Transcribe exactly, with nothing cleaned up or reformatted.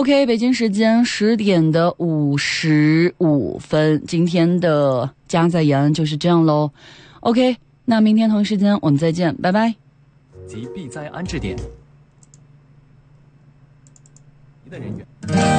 OK， 北京时间十点的五十五分，今天的加载言就是这样喽。OK， 那明天同一时间我们再见，拜拜。 及避灾安置点的人员。